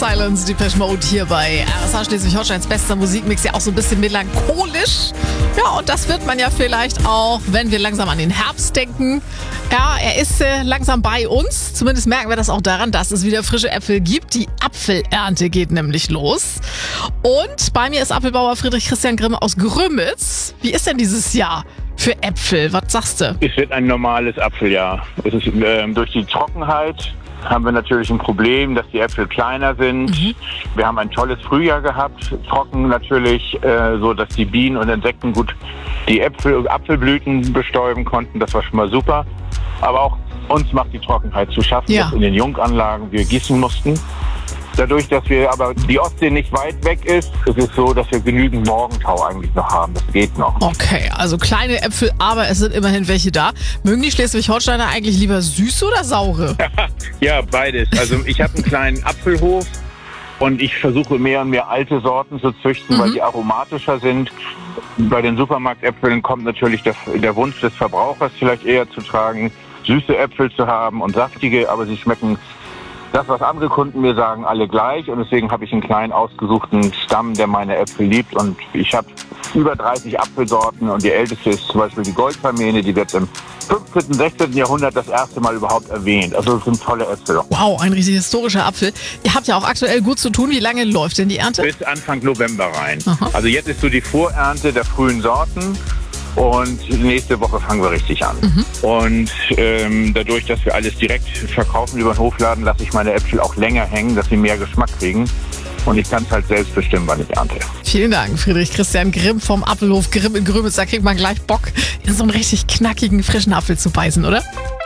Silence, Depeche Mode hier bei RSH Schleswig-Holsteins bester Musikmix, ja auch so ein bisschen melancholisch. Ja, und das wird man ja vielleicht auch, wenn wir langsam an den Herbst denken. Ja, er ist langsam bei uns. Zumindest merken wir das auch daran, dass es wieder frische Äpfel gibt. Die Apfelernte geht nämlich los. Und bei mir ist Apfelbauer Friedrich Christian Grimm aus Grömitz. Wie ist denn dieses Jahr für Äpfel? Was sagst du? Es wird ein normales Apfeljahr. Es ist durch die Trockenheit haben wir natürlich ein Problem, dass die Äpfel kleiner sind. Wir haben ein tolles Frühjahr gehabt, trocken natürlich, so dass die Bienen und Insekten gut die Apfelblüten bestäuben konnten. Das war schon mal super. Aber auch uns macht die Trockenheit zu schaffen, dass in den Junganlagen wir gießen mussten. Dadurch, dass wir aber die Ostsee nicht weit weg ist es so, dass wir genügend Morgentau eigentlich noch haben. Das geht noch. Okay, also kleine Äpfel, aber es sind immerhin welche da. Mögen die Schleswig-Holsteiner eigentlich lieber süße oder saure? Ja, beides. Also ich habe einen kleinen Apfelhof und ich versuche mehr und mehr alte Sorten zu züchten, weil die aromatischer sind. Bei den Supermarktäpfeln kommt natürlich der Wunsch des Verbrauchers vielleicht eher zu tragen, süße Äpfel zu haben und saftige, aber sie schmecken das, was andere Kunden mir sagen, alle gleich. Und deswegen habe ich einen kleinen ausgesuchten Stamm, der meine Äpfel liebt. Und ich habe über 30 Apfelsorten. Und die älteste ist zum Beispiel die Goldkamene. Die wird im 15., 16. Jahrhundert das erste Mal überhaupt erwähnt. Also das sind tolle Äpfel. Wow, ein richtig historischer Apfel. Ihr habt ja auch aktuell gut zu tun. Wie lange läuft denn die Ernte? Bis Anfang November rein. Also jetzt ist so die Vorernte der frühen Sorten. Und nächste Woche fangen wir richtig an. Und dadurch, dass wir alles direkt verkaufen über den Hofladen, lasse ich meine Äpfel auch länger hängen, dass sie mehr Geschmack kriegen. Und ich kann es halt selbst bestimmen, wann ich ernte. Vielen Dank, Friedrich Christian Grimm vom Apfelhof Grimm in Grömitz. Da kriegt man gleich Bock, in so einen richtig knackigen, frischen Apfel zu beißen, oder?